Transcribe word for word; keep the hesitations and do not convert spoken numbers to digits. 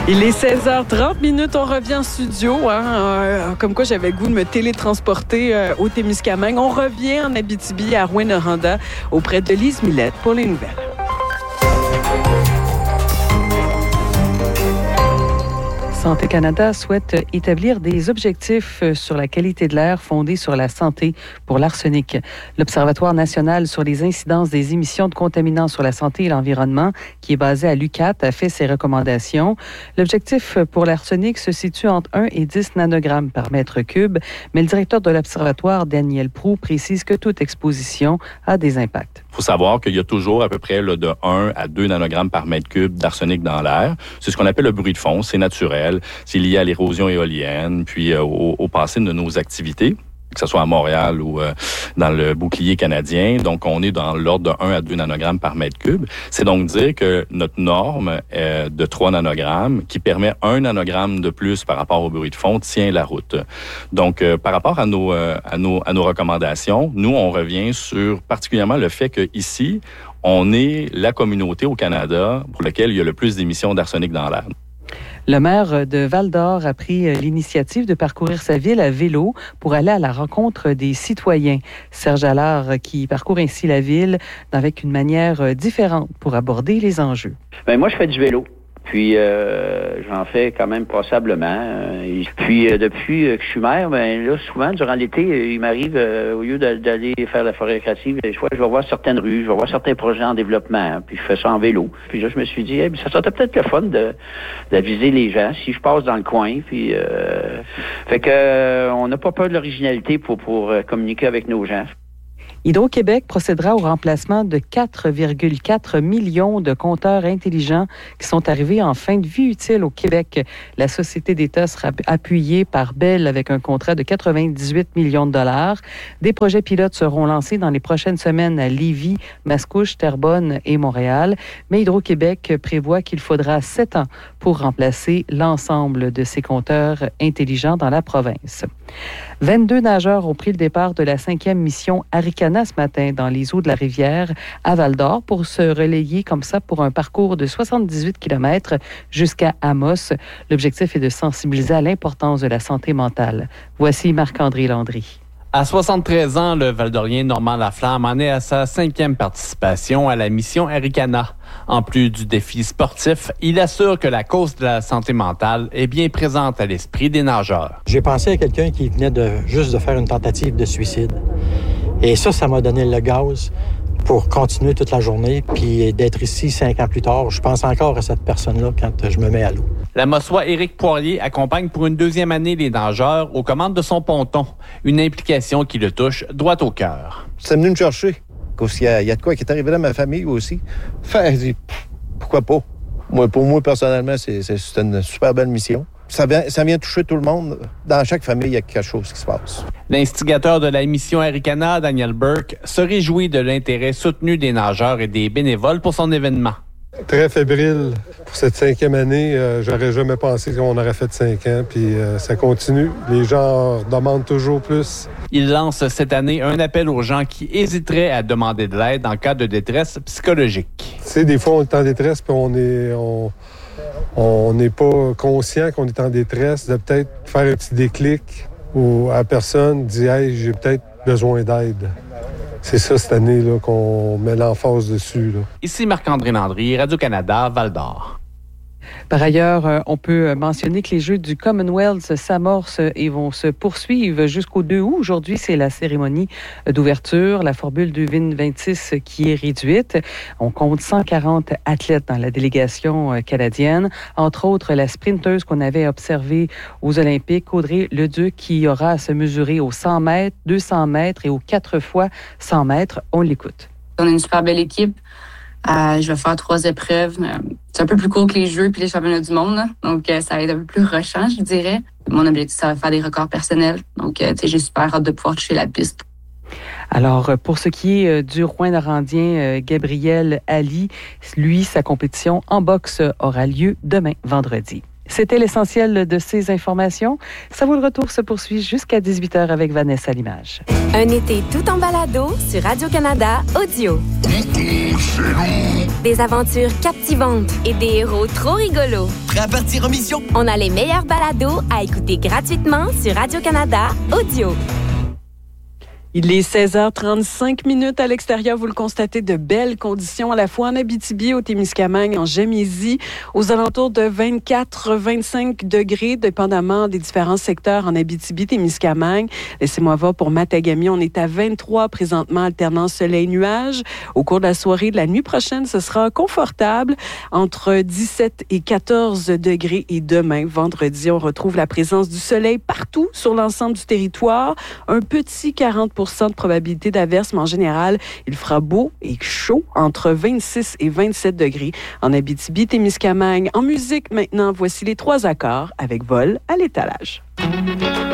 Il est seize heures trente minutes, on revient en studio. Hein, euh, comme quoi, j'avais le goût de me télétransporter euh, au Témiscamingue. On revient en Abitibi, à Rouyn-Noranda, auprès de Lise Millette pour les nouvelles. Santé Canada souhaite établir des objectifs sur la qualité de l'air fondés sur la santé pour l'arsenic. L'Observatoire national sur les incidences des émissions de contaminants sur la santé et l'environnement, qui est basé à l'U Q A T, a fait ses recommandations. L'objectif pour l'arsenic se situe entre un et dix nanogrammes par mètre cube, mais le directeur de l'Observatoire, Daniel Proulx, précise que toute exposition a des impacts. Il faut savoir qu'il y a toujours à peu près là, de un à deux nanogrammes par mètre cube d'arsenic dans l'air. C'est ce qu'on appelle le bruit de fond, c'est naturel. C'est lié à l'érosion éolienne, puis euh, au, au passé de nos activités, que ce soit à Montréal ou euh, dans le bouclier canadien. Donc, on est dans l'ordre de un à deux nanogrammes par mètre cube. C'est donc dire que notre norme euh, de trois nanogrammes, qui permet un nanogramme de plus par rapport au bruit de fond, tient la route. Donc, euh, par rapport à nos, euh, à nos, à nos recommandations, nous, on revient sur particulièrement le fait qu'ici, on est la communauté au Canada pour laquelle il y a le plus d'émissions d'arsenic dans l'air. Le maire de Val-d'Or a pris l'initiative de parcourir sa ville à vélo pour aller à la rencontre des citoyens. Serge Allard qui parcourt ainsi la ville avec une manière différente pour aborder les enjeux. Bien, moi, je fais du vélo. Puis, euh, j'en fais quand même passablement. Et puis, euh, depuis que je suis maire, ben là, souvent, durant l'été, il m'arrive, euh, au lieu d'aller faire la forêt récréative, je vois, je vais voir certaines rues, je vais voir certains projets en développement, hein, puis je fais ça en vélo. Puis là, je me suis dit, hey, ça serait peut-être le fun de d'aviser les gens si je passe dans le coin. Puis, euh, fait que euh, on n'a pas peur de l'originalité pour, pour euh, communiquer avec nos gens. Hydro-Québec procédera au remplacement de quatre virgule quatre millions de compteurs intelligents qui sont arrivés en fin de vie utile au Québec. La société d'État sera appuyée par Bell avec un contrat de quatre-vingt-dix-huit millions de dollars. Des projets pilotes seront lancés dans les prochaines semaines à Lévis, Mascouche, Terrebonne et Montréal. Mais Hydro-Québec prévoit qu'il faudra sept ans pour remplacer l'ensemble de ces compteurs intelligents dans la province. vingt-deux nageurs ont pris le départ de la cinquième mission Arikana ce matin dans les eaux de la rivière à Val-d'Or pour se relayer comme ça pour un parcours de soixante-dix-huit kilomètres jusqu'à Amos. L'objectif est de sensibiliser à l'importance de la santé mentale. Voici Marc-André Landry. À soixante-treize ans, le Val-d'Orien Normand Laflamme en est à sa cinquième participation à la mission Arikana. En plus du défi sportif, il assure que la cause de la santé mentale est bien présente à l'esprit des nageurs. J'ai pensé à quelqu'un qui venait de juste de faire une tentative de suicide. Et ça, ça m'a donné le gaz pour continuer toute la journée, puis d'être ici cinq ans plus tard. Je pense encore à cette personne-là quand je me mets à l'eau. La Mossois Éric Poirier accompagne pour une deuxième année les nageurs aux commandes de son ponton, une implication qui le touche droit au cœur. C'est venu me chercher, parce qu'il y a, il y a de quoi qui est arrivé dans ma famille aussi. Fait, je dis, pourquoi pas? Moi, pour moi, personnellement, c'est, c'est une super belle mission. Ça vient, ça vient toucher tout le monde. Dans chaque famille, il y a quelque chose qui se passe. L'instigateur de la mission Arikana, Daniel Burke, se réjouit de l'intérêt soutenu des nageurs et des bénévoles pour son événement. Très fébrile pour cette cinquième année. Euh, j'aurais jamais pensé qu'on aurait fait cinq ans, puis euh, ça continue. Les gens demandent toujours plus. Il lance cette année un appel aux gens qui hésiteraient à demander de l'aide en cas de détresse psychologique. Tu sais, des fois, on est en détresse, puis on est... On... On n'est pas conscient qu'on est en détresse, de peut-être faire un petit déclic ou à la personne dit « Hey, j'ai peut-être besoin d'aide ». C'est ça, cette année, là, qu'on met l'emphase dessus. Là. Ici Marc-André Landry, Radio-Canada, Val-d'Or. Par ailleurs, on peut mentionner que les Jeux du Commonwealth s'amorcent et vont se poursuivre jusqu'au deux août. Aujourd'hui, c'est la cérémonie d'ouverture, la formule du V I N vingt-six qui est réduite. On compte cent quarante athlètes dans la délégation canadienne, entre autres la sprinteuse qu'on avait observée aux Olympiques, Audrey Leduc, qui aura à se mesurer aux cent mètres, deux cents mètres et aux quatre fois cent mètres. On l'écoute. On a une super belle équipe. Euh, je vais faire trois épreuves. C'est un peu plus court que les Jeux puis les championnats du monde. Là. Donc, euh, ça va être un peu plus rushant, je dirais. Mon objectif, ça va faire des records personnels. Donc, euh, j'ai super hâte de pouvoir toucher la piste. Alors, pour ce qui est du Rouyn-Norandien, Gabriel Ali, lui, sa compétition en boxe aura lieu demain, vendredi. C'était l'essentiel de ces informations. Ça vaut le retour se poursuit jusqu'à dix-huit heures avec Vanessa Limage. Un été tout en balado sur Radio-Canada Audio. Des aventures captivantes et des héros trop rigolos. Prêt à partir en mission? On a les meilleurs balados à écouter gratuitement sur Radio-Canada Audio. Il est seize heures trente-cinq minutes à l'extérieur. Vous le constatez, de belles conditions à la fois en Abitibi, au Témiscamingue, en Gamésie, aux alentours de vingt-quatre à vingt-cinq degrés, dépendamment des différents secteurs en Abitibi, Témiscamingue. Laissez-moi voir pour Matagami, on est à vingt-trois présentement, alternant soleil-nuage. Au cours de la soirée de la nuit prochaine, ce sera confortable, entre dix-sept et quatorze degrés. Et demain, vendredi, on retrouve la présence du soleil partout sur l'ensemble du territoire. Un petit quarante pour cent de probabilité d'averse, mais en général, il fera beau et chaud entre vingt-six et vingt-sept degrés en Abitibi, Témiscamingue. En musique, maintenant, voici les trois accords avec Vol à l'étalage.